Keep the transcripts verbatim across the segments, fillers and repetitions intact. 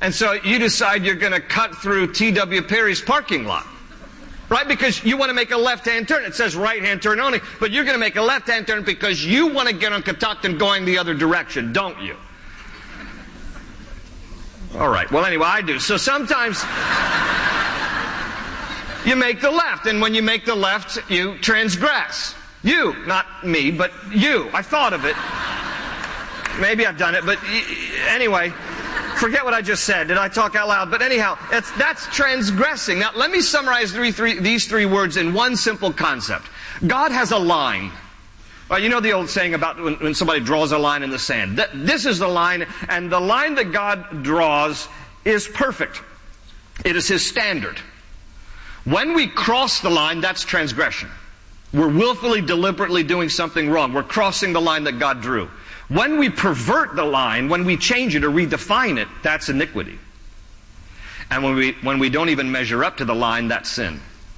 And so you decide you're going to cut through T W Perry's parking lot. Right? Because you want to make a left-hand turn. It says right-hand turn only, but you're going to make a left-hand turn because you want to get on Catoctin going the other direction, don't you? All right. Well, anyway, I do. So sometimes you make the left, and when you make the left, you transgress. You, not me, but you. I thought of it. Maybe I've done it, but anyway, forget what I just said. Did I talk out loud? But anyhow, that's, that's transgressing. Now, let me summarize three, three, these three words in one simple concept. God has a line. Well, you know the old saying about when, when somebody draws a line in the sand. Th- this is the line, and the line that God draws is perfect. It is His standard. When we cross the line, that's transgression. We're willfully, deliberately doing something wrong. We're crossing the line that God drew. When we pervert the line, when we change it or redefine it, that's iniquity. And when we, when we don't even measure up to the line, that's sin.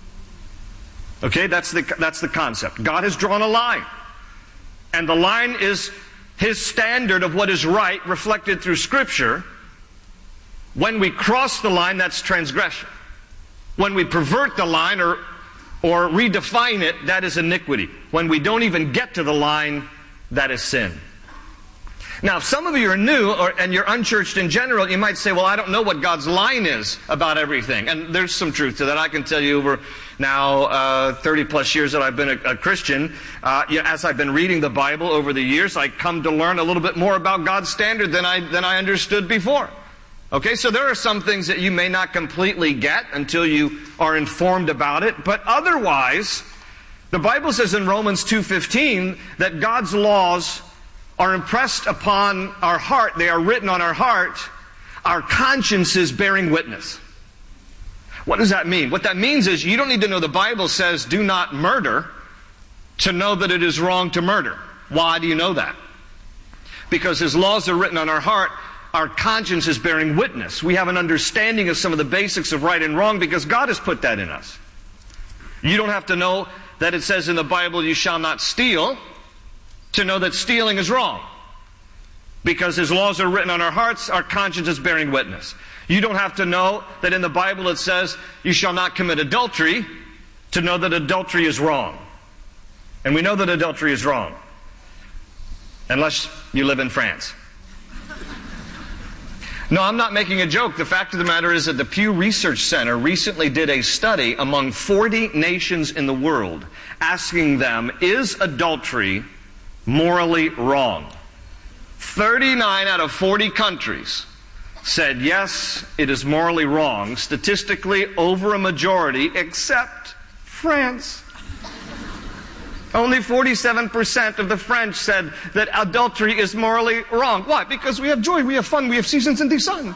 Okay, that's the, that's the concept. God has drawn a line. And the line is His standard of what is right, reflected through Scripture. When we cross the line, that's transgression. When we pervert the line or, or redefine it, that is iniquity. When we don't even get to the line, that is sin. Now, if some of you are new or, and you're unchurched in general, you might say, well, I don't know what God's line is about everything. And there's some truth to that. I can tell you over now uh, thirty plus years that I've been a, a Christian, uh, you know, as I've been reading the Bible over the years, I come to learn a little bit more about God's standard than I, than I understood before. Okay, so there are some things that you may not completely get until you are informed about it. But otherwise, the Bible says in Romans two fifteen that God's laws are impressed upon our heart. They are written on our heart. Our consciences bearing witness. What does that mean? What that means is you don't need to know the Bible says do not murder to know that it is wrong to murder. Why do you know that? Because His laws are written on our heart. Our conscience is bearing witness. We have an understanding of some of the basics of right and wrong because God has put that in us. You don't have to know that it says in the Bible you shall not steal to know that stealing is wrong. Because His laws are written on our hearts, our conscience is bearing witness. You don't have to know that in the Bible it says you shall not commit adultery to know that adultery is wrong. And we know that adultery is wrong. Unless you live in France. No, I'm not making a joke. The fact of the matter is that the Pew Research Center recently did a study among forty nations in the world asking them, is adultery morally wrong? thirty-nine out of forty countries said, yes, it is morally wrong, statistically over a majority, except France. Only forty-seven percent of the French said that adultery is morally wrong. Why? Because we have joy, we have fun, we have seasons in the sun.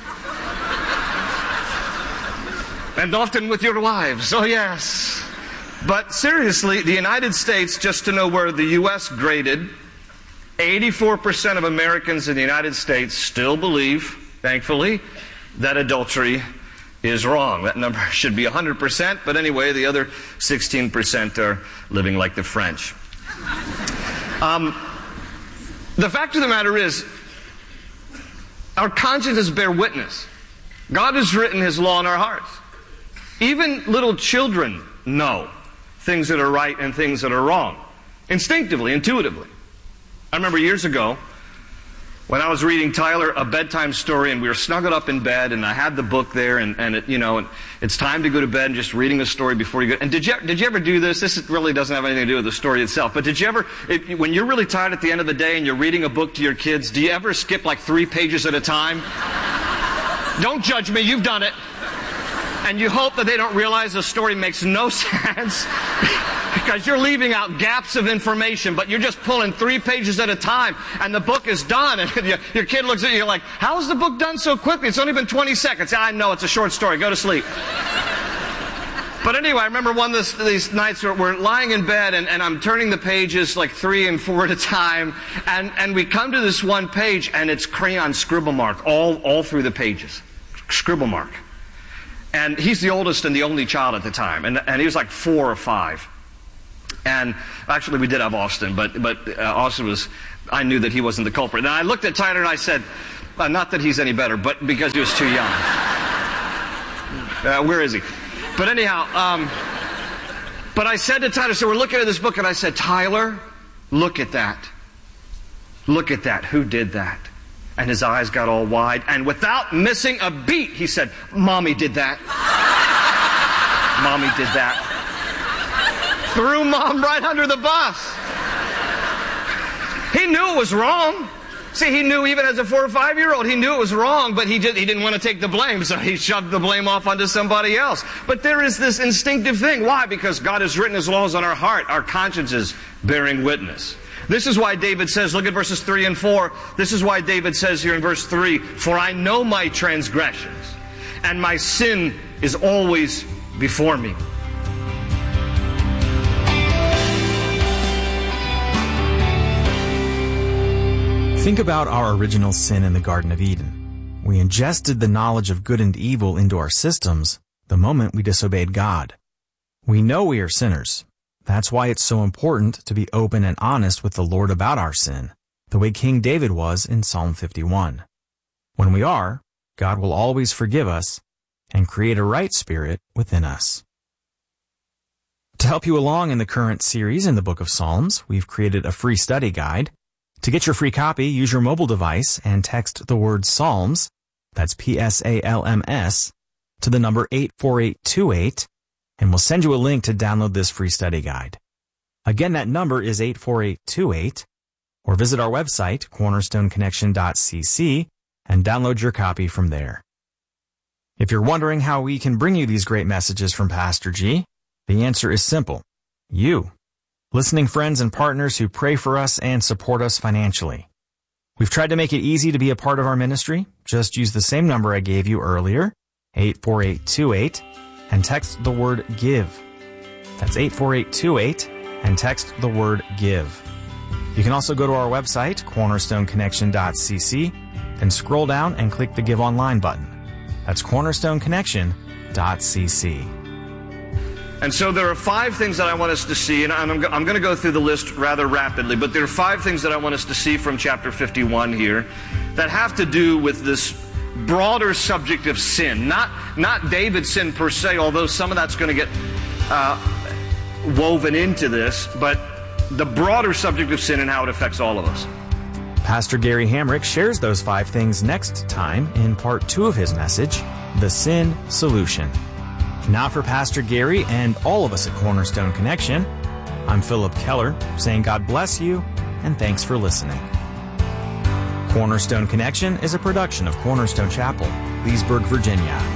And often with your wives, oh yes. But seriously, the United States, just to know where the U S graded, eighty-four percent of Americans in the United States still believe, thankfully, that adultery is wrong. That number should be one hundred percent, but anyway, the other sixteen percent are living like the French. Um, the fact of the matter is, our consciences bear witness. God has written His law in our hearts. Even little children know things that are right and things that are wrong. Instinctively, intuitively. I remember years ago, when I was reading Tyler a bedtime story and we were snuggled up in bed and I had the book there and, and it, you know, and it's time to go to bed and just reading a story before you go. And did you, did you ever do this? This really doesn't have anything to do with the story itself. But did you ever, if, when you're really tired at the end of the day and you're reading a book to your kids, do you ever skip like three pages at a time? Don't judge me, you've done it. And you hope that they don't realize the story makes no sense because you're leaving out gaps of information, but you're just pulling three pages at a time and the book is done. And your kid looks at you like, how is the book done so quickly? It's only been twenty seconds. I know, it's a short story. Go to sleep. But anyway, I remember one of this, these nights where we're lying in bed and, and I'm turning the pages like three and four at a time. And, and we come to this one page and it's crayon scribble mark all, all through the pages. Scribble mark. And he's the oldest and the only child at the time. And, and he was like four or five. And actually we did have Austin, but, but uh, Austin was, I knew that he wasn't the culprit. And I looked at Tyler and I said, Uh, not that he's any better, but because he was too young. Uh, where is he? But anyhow, um, but I said to Tyler, so we're looking at this book, and I said, Tyler, look at that. Look at that. Who did that? And his eyes got all wide, and without missing a beat, he said, Mommy did that. Mommy did that. Threw Mom right under the bus. He knew it was wrong. See, he knew even as a four or five-year-old, he knew it was wrong, but he, just, he didn't want to take the blame, so he shoved the blame off onto somebody else. But there is this instinctive thing. Why? Because God has written His laws on our heart, our consciences bearing witness. This is why David says, look at verses three and four, this is why David says here in verse three, for I know my transgressions, and my sin is always before me. Think about our original sin in the Garden of Eden. We ingested the knowledge of good and evil into our systems the moment we disobeyed God. We know we are sinners. That's why it's so important to be open and honest with the Lord about our sin, the way King David was in Psalm fifty-one. When we are, God will always forgive us and create a right spirit within us. To help you along in the current series in the book of Psalms, we've created a free study guide. To get your free copy, use your mobile device and text the word Psalms, that's P S A L M S, to the number eight four eight two eight, and we'll send you a link to download this free study guide. Again, that number is eight four eight two eight, or visit our website, cornerstone connection dot c c, and download your copy from there. If you're wondering how we can bring you these great messages from Pastor G, the answer is simple. You. Listening friends and partners who pray for us and support us financially. We've tried to make it easy to be a part of our ministry. Just use the same number I gave you earlier, eight four eight two eight, and text the word GIVE. That's eight four eight two eight, and text the word GIVE. You can also go to our website, cornerstone connection dot c c, then scroll down and click the Give Online button. That's cornerstone connection dot c c. And so there are five things that I want us to see, and I'm, I'm going to go through the list rather rapidly, but there are five things that I want us to see from chapter fifty-one here that have to do with this broader subject of sin. Not, not David's sin per se, although some of that's going to get uh, woven into this, but the broader subject of sin and how it affects all of us. Pastor Gary Hamrick shares those five things next time in part two of his message, The Sin Solution. Now for Pastor Gary and all of us at Cornerstone Connection, I'm Philip Keller, saying God bless you and thanks for listening. Cornerstone Connection is a production of Cornerstone Chapel, Leesburg, Virginia.